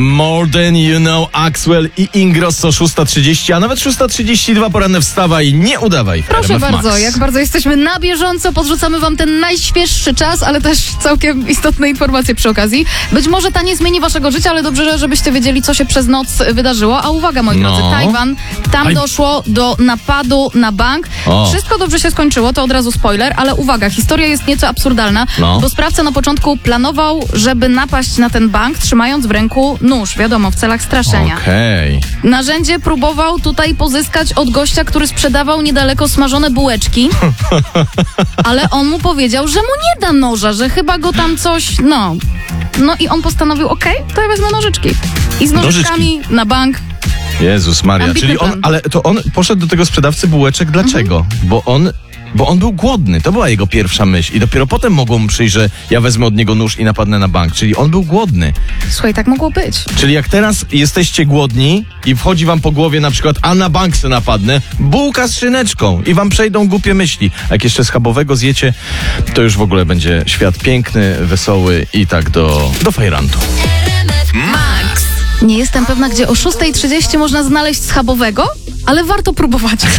More Than You Know, Axwell i Ingrosso, 6:30, a nawet 6:32, poranne wstawaj i nie udawaj. Proszę RMF bardzo, Max. jak bardzo jesteśmy na bieżąco, podrzucamy wam ten najświeższy czas, ale też całkiem istotne informacje przy okazji. Być może ta nie zmieni waszego życia, ale dobrze, żebyście wiedzieli, co się przez noc wydarzyło. A uwaga, moi drodzy, Tajwan, tam doszło do napadu na bank. Wszystko dobrze się skończyło, to od razu spoiler, ale uwaga, historia jest nieco absurdalna, bo sprawca na początku planował, żeby napaść na ten bank, trzymając w ręku nóż, wiadomo, w celach straszenia. Narzędzie próbował tutaj pozyskać od gościa, który sprzedawał niedaleko smażone bułeczki, ale on mu powiedział, że mu nie da noża, że chyba go tam coś, no i on postanowił, to ja wezmę nożyczki. I z nożyczkami na bank. Jezus Maria, czyli on poszedł do tego sprzedawcy bułeczek, dlaczego? Bo on był głodny, to była jego pierwsza myśl i dopiero potem mogło mu przyjść, że ja wezmę od niego nóż i napadnę na bank, czyli on był głodny. Słuchaj, tak mogło być. Czyli jak teraz jesteście głodni i wchodzi wam po głowie na przykład, a na bank se napadnę, bułka z szyneczką i wam przejdą głupie myśli. A jak jeszcze schabowego zjecie, to już w ogóle będzie świat piękny, wesoły i tak do fajrantu. Max. Nie jestem pewna, gdzie o 6:30 można znaleźć schabowego, ale warto próbować.